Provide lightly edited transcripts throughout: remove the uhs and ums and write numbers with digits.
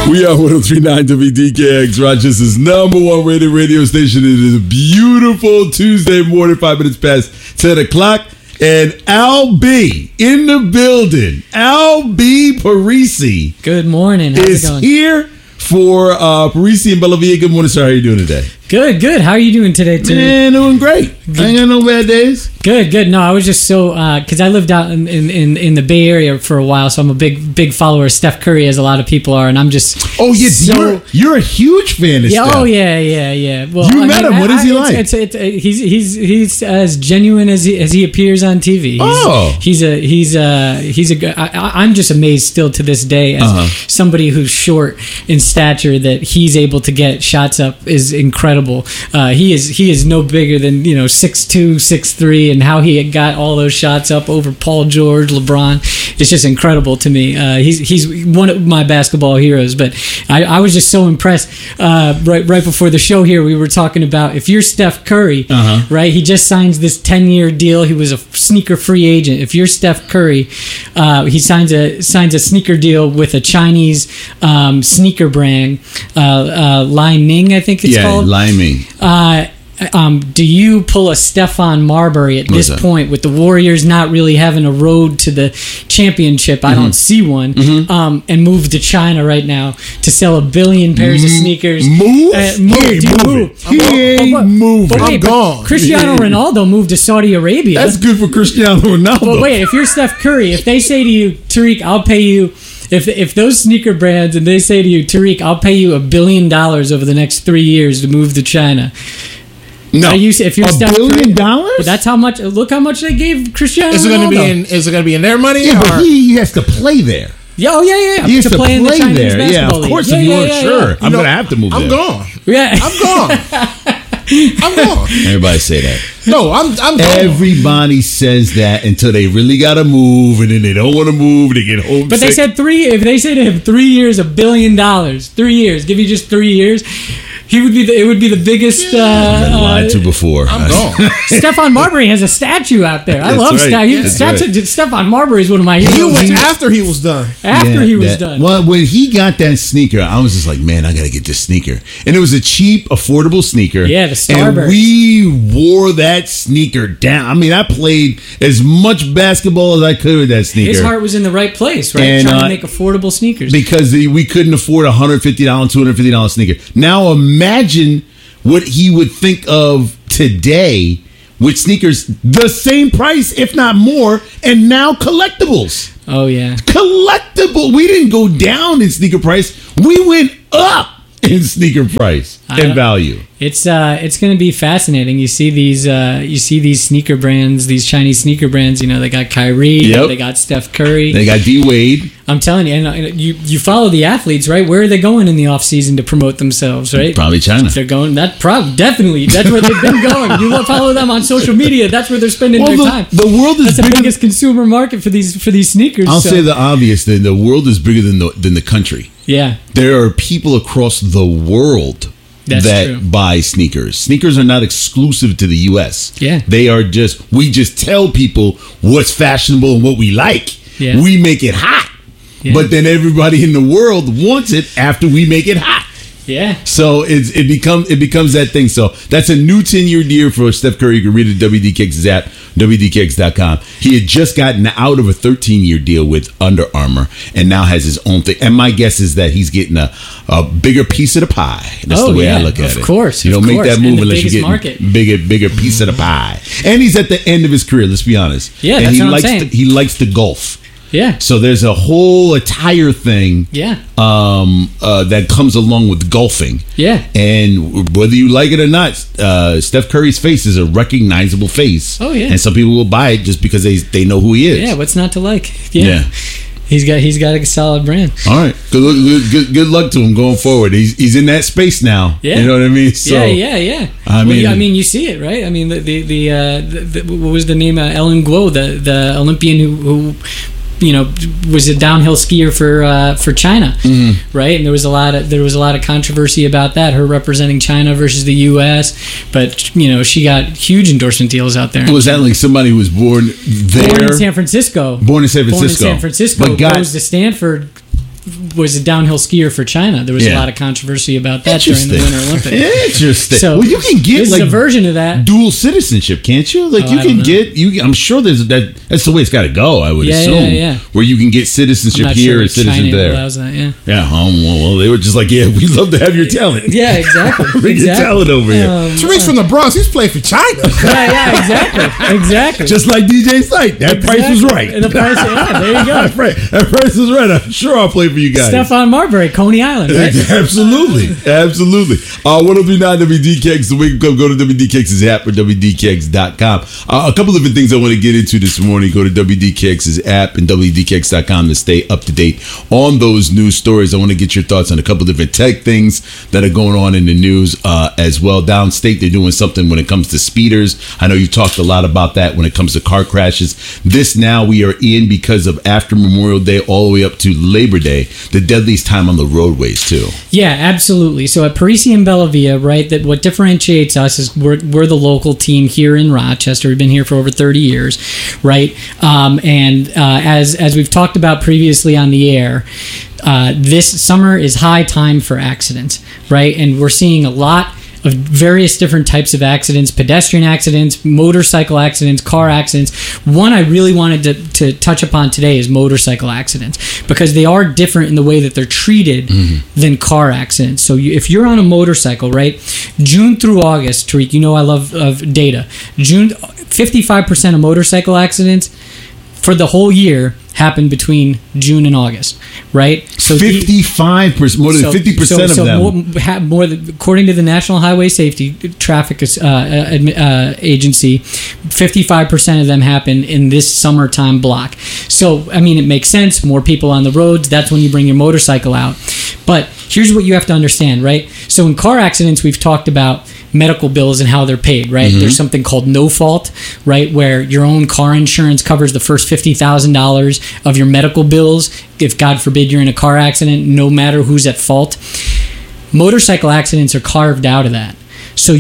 We are 103.9 WDKX, Rochester's number one rated radio station. It is a beautiful Tuesday morning, 5 minutes past 10 o'clock. And Al B in the building. Al B Parisi. Good morning. How's it going? Here for Parisi and Bellavia. Good morning, sir. How are you doing today? Good. How are you doing today, too? Man, doing great. I ain't got no bad days. Good. No, I was just so because I lived out in the Bay Area for a while, so I'm a big follower of Steph Curry, as a lot of people are, and I'm just you're a huge fan of Steph. Oh yeah. Well, you met him. What is he like? He's as genuine as he appears on TV. I'm just amazed still to this day as somebody who's short in stature that he's able to get shots up is incredible. He is no bigger than 6'2", 6'3", and how he got all those shots up over Paul George, LeBron. It's just incredible to me. He's one of my basketball heroes. But I was just so impressed. Right before the show here, we were talking about if you're Steph Curry, right? He just signs this 10-year deal. He was a sneaker free agent. If you're Steph Curry, he signs a sneaker deal with a Chinese sneaker brand, Li Ning, I think it's called. Li Ning. Do you pull a Stephon Marbury at this point with the Warriors not really having a road to the championship? I don't see one. And move to China right now to sell 1 billion pairs of sneakers. Move? He ain't moving. I'm gone. Cristiano Ronaldo moved to Saudi Arabia. That's good for Cristiano Ronaldo. But wait, if you're Steph Curry, if they say to you, Tariq, I'll pay you. If those sneaker brands and they say to you, Tariq, I'll pay you $1 billion over the next 3 years to move to China. No, if you're $1 billion? Well, that's how much. Look how much they gave Cristiano Ronaldo. Is it going to be in their money? Yeah, but he has to play there. Yeah, He has to play in the Chinese there. basketball Yeah, of league. course. If you weren't sure, I'm going to have to move there. I'm gone. Yeah, I'm gone. I'm gone. Everybody say that. No, I'm gone. Everybody says that until they really got to move, and then they don't want to move. They get home. But they said if they say to him 3 years, $1 billion, 3 years, give you just 3 years. It would be the biggest. Been lied to before. I'm gone. Stephon Marbury has a statue out there. I love Stephon Marbury is one of my heroes. He went after he was done. Done. Well, when he got that sneaker, I was just like, man, I got to get this sneaker. And it was a cheap, affordable sneaker. Yeah, the Starburst. And we wore that sneaker down. I mean, I played as much basketball as I could with that sneaker. His heart was in the right place, right? And, trying to make affordable sneakers. Because we couldn't afford a $150, $250 sneaker. Now imagine what he would think of today with sneakers the same price, if not more, and now collectibles. Oh, yeah. Collectible. We didn't go down in sneaker price. We went up in sneaker price and value. It's going to be fascinating. You see these sneaker brands, these Chinese sneaker brands. They got Kyrie, they got Steph Curry, they got D Wade. I'm telling you, and you follow the athletes, right? Where are they going in the off season to promote themselves, right? Probably China. They're going definitely. That's where they've been going. You follow them on social media. That's where they're spending their time. The world is the biggest consumer market for these sneakers. I'll say the obvious. The world is bigger than the country. Yeah, there are people across the world that buy sneakers. Sneakers are not exclusive to the U.S. Yeah. They are we just tell people what's fashionable and what we like. Yeah. We make it hot. Yeah. But then everybody in the world wants it after we make it hot. Yeah. So it becomes that thing. So that's a new 10-year deal for Steph Curry. You can read it at WDKX's app, WDKX.com. He had just gotten out of a 13-year deal with Under Armour and now has his own thing. And my guess is that he's getting a bigger piece of the pie. That's the way I look at it. Of course. You don't make that move unless you get bigger piece of the pie. And he's at the end of his career, let's be honest. Yeah, and that's what I'm saying. He likes to golf. Yeah. So there's a whole attire thing that comes along with golfing. Yeah. And whether you like it or not, Steph Curry's face is a recognizable face. Oh, yeah. And some people will buy it just because they know who he is. Yeah, what's not to like? Yeah. He's got a solid brand. All right. Good luck to him going forward. He's in that space now. Yeah. You know what I mean? So, yeah. I mean, you see it, right? I mean, the what was the name? Ellen Guo, the Olympian who was a downhill skier for China, right? And there was a lot of controversy about that, her representing China versus the U.S. But she got huge endorsement deals out there. Was that like somebody who was born there? Born in San Francisco. But goes to Stanford was a downhill skier for China. There was a lot of controversy about that during the Winter Olympics. Interesting. So well, you can get this is a version of that. dual citizenship, can't you? Like you can get you. I'm sure that's the way it's got to go. I would assume where you can get citizenship here and citizenship there. Allows that, yeah. Yeah. Well, they were just like, yeah, we'd love to have your talent. Yeah, exactly. Bring your talent over here. Tariq's from the Bronx. He's played for China. Exactly. Just like DJ Sight. That price was right. The price, there you go. That price is right. I'm sure I'll play for you guys. Stephon Marbury, Coney Island, right? Absolutely. 1039 WDKX. The Wake Up. Go to WDKX's app or WDKX.com. A couple of different things I want to get into this morning. Go to WDKX's app and WDKX.com to stay up to date on those news stories. I want to get your thoughts on a couple different tech things that are going on in the news as well. Downstate, they're doing something when it comes to speeders. I know you talked a lot about that when it comes to car crashes. This now we are in because of after Memorial Day all the way up to Labor Day, the deadliest time on the roadways too. Yeah, absolutely. So at Parisi and Bellavia, right, that what differentiates us is we're the local team here in Rochester. We've been here for over 30 years, right? As we've talked about previously on the air, this summer is high time for accidents, right? And we're seeing a lot of various different types of accidents: pedestrian accidents, motorcycle accidents, car accidents. One I really wanted to touch upon today is motorcycle accidents, because they are different in the way that they're treated than car accidents. So if you're on a motorcycle, right, June through August, Tariq, you know I love data. 55% of motorcycle accidents for the whole year happened between June and August, right? So 55%, more than 50% of them. More than, according to the National Highway Safety Traffic Agency, 55% of them happen in this summertime block. So, I mean, it makes sense. More people on the roads. That's when you bring your motorcycle out. But here's what you have to understand, right? So in car accidents, we've talked about medical bills and how they're paid, right? There's something called no fault, right, where your own car insurance covers the first $50,000 of your medical bills if, God forbid, you're in a car accident, no matter who's at fault. Motorcycle accidents are carved out of that. So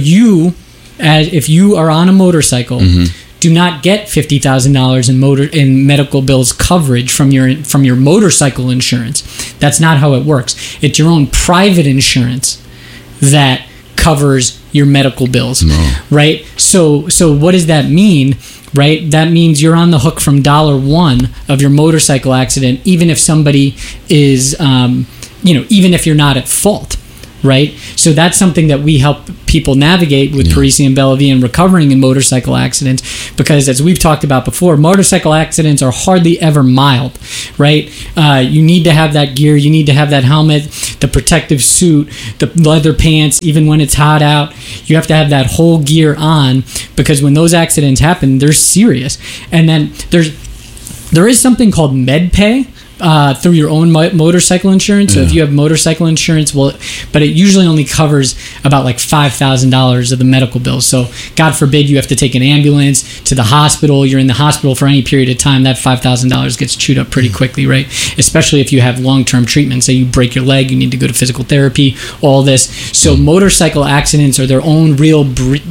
if you are on a motorcycle, do not get $50,000 in medical bills coverage from your motorcycle insurance. That's not how it works. It's your own private insurance that covers your medical bills, right? So what does that mean, right? That means you're on the hook from $1 of your motorcycle accident, even if somebody is, even if you're not at fault, right? So that's something that we help people navigate with Parisi and Bellavia and recovering in motorcycle accidents, because as we've talked about before, motorcycle accidents are hardly ever mild, right? You need to have that gear, you need to have that helmet, the protective suit, the leather pants, even when it's hot out. You have to have that whole gear on, because when those accidents happen, they're serious. And then there is something called MedPay, through your own motorcycle insurance. So if you have motorcycle insurance, but it usually only covers about like $5,000 of the medical bills. So God forbid you have to take an ambulance to the hospital, you're in the hospital for any period of time, that $5,000 gets chewed up pretty quickly, right? Especially if you have long-term treatment. Say you break your leg, you need to go to physical therapy, all this. So motorcycle accidents are their own real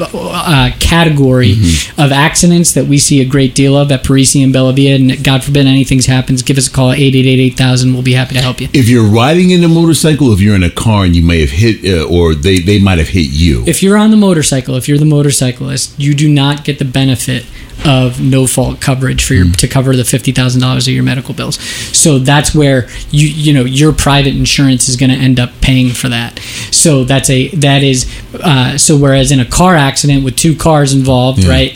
category of accidents that we see a great deal of at Parisi and Bellavia. And God forbid anything happens, give us a call at 888-8000. We'll be happy to help you. If you're riding in a motorcycle, if you're in a car and you may have hit, or they might have hit you. If you're on the motorcycle, if you're the motorcyclist, you do not get the benefit of no fault coverage for to cover the $50,000 of your medical bills. So that's where your private insurance is going to end up paying for that. So so whereas in a car accident with two cars involved, right?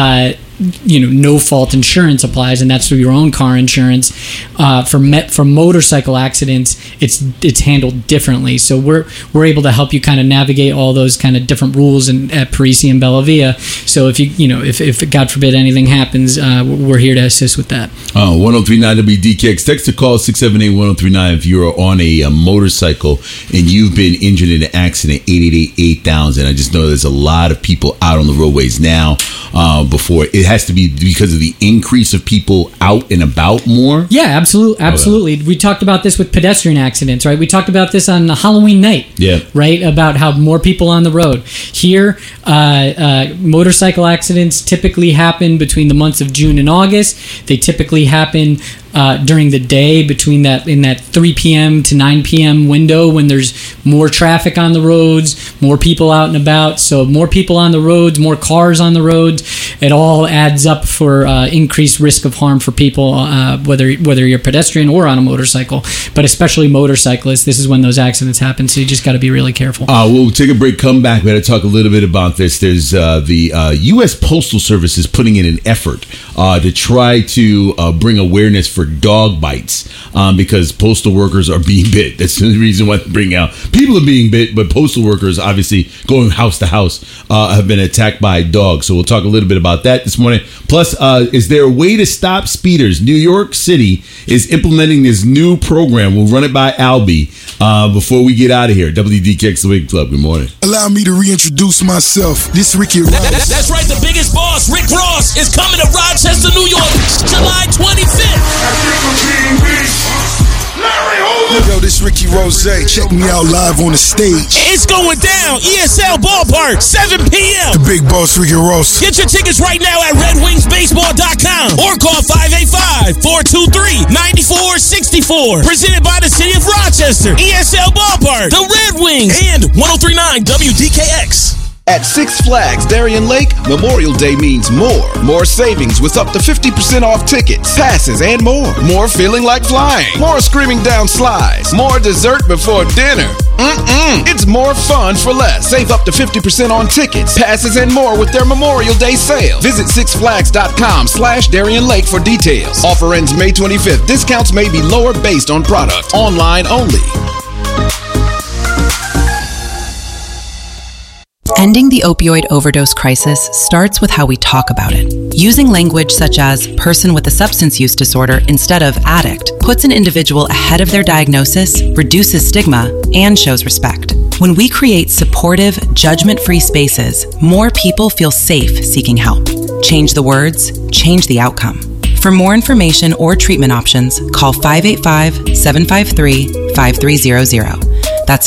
No fault insurance applies, and that's through your own car insurance. For motorcycle accidents, it's handled differently. So we're able to help you kind of navigate all those kind of different rules at Parisi and Bellavia. So if God forbid anything happens, we're here to assist with that. 1039 WDKX. Text or call 678-1039 if you're on a motorcycle and you've been injured in an accident. 888-8000. I just know there's a lot of people out on the roadways now. Before it has to be because of the increase of people out and about more. Yeah, absolutely. Okay. We talked about this with pedestrian accidents, right? We talked about this on Halloween night, right? About how more people on the road. Here, motorcycle accidents typically happen between the months of June and August. They typically happen during the day in that 3 p.m. to 9 p.m. window when there's more traffic on the roads, more people out and about. So more people on the roads, more cars on the roads, it all adds up for increased risk of harm for people, whether you're pedestrian or on a motorcycle, but especially motorcyclists. This is when those accidents happen, so you just got to be really careful. We'll take a break, come back. We're going to talk a little bit about this. There's the U.S. Postal Service is putting in an effort to try to bring awareness for dog bites because postal workers are being bit. That's the reason why they bring out. People are being bit, but postal workers, obviously, going house to house, have been attacked by dogs. So we'll talk a little bit about that this morning. Plus, is there a way to stop speeders? New York City is implementing this new program. We'll run it by Albie before we get out of here. WDKX The Wake Club. Good morning. Allow me to reintroduce myself. This Ricky Ross. That's right. The biggest boss, Rick Ross, is coming to Rochester, New York, July 25th. Yo, this Ricky Rose. Check me out live on the stage. It's going down. ESL Ballpark, 7 p.m. The big boss, Ricky Ross. Get your tickets right now at RedWingsBaseball.com or call 585-423-9464. Presented by the City of Rochester, ESL Ballpark, the Red Wings, and 103.9 WDKX. At Six Flags Darien Lake, Memorial Day means more. More savings with up to 50% off tickets, passes, and more. More feeling like flying. More screaming down slides. More dessert before dinner. It's more fun for less. Save up to 50% on tickets, passes, and more with their Memorial Day sale. Visit sixflags.com/Darien Lake for details. Offer ends May 25th. Discounts may be lower based on product. Online only. Ending the opioid overdose crisis starts with how we talk about it. Using language such as person with a substance use disorder instead of addict puts an individual ahead of their diagnosis, reduces stigma, and shows respect. When we create supportive, judgment-free spaces, more people feel safe seeking help. Change the words, change the outcome. For more information or treatment options, call 585-753-5300. That's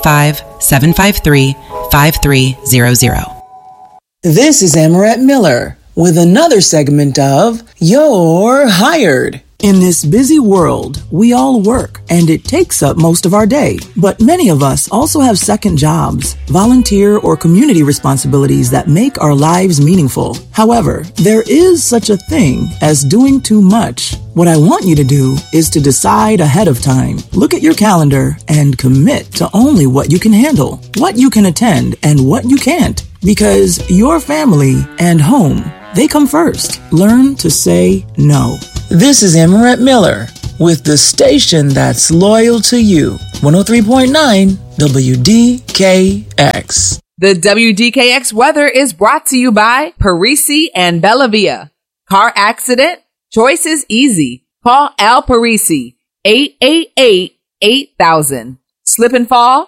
585-753-5300. This is Amaret Miller with another segment of You're Hired. In this busy world, we all work, and it takes up most of our day. But many of us also have second jobs, volunteer or community responsibilities that make our lives meaningful. However, there is such a thing as doing too much. What I want you to do is to decide ahead of time. Look at your calendar and commit to only what you can handle, what you can attend, and what you can't. Because your family and home, they come first. Learn to say no. This is Amaret Miller with the station that's loyal to you. 103.9 WDKX. The WDKX weather is brought to you by Parisi and Bellavia. Car accident? Choice is easy. Call Al Parisi, 888-8000. Slip and fall?